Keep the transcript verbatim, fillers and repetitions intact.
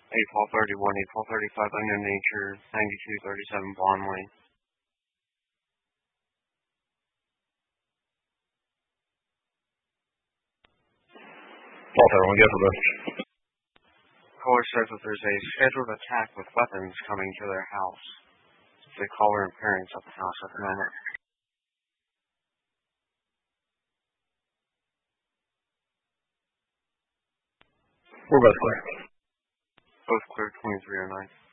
eight twelve thirty-one, eight twelve thirty-five Onion Nature, ninety-two thirty-seven Blonde Lane. False, everyone, get to this. Caller says that there's a scheduled attack with weapons coming to their house. The caller and parents at the house at the moment. We're both clear. Both clear, twenty-three oh nine.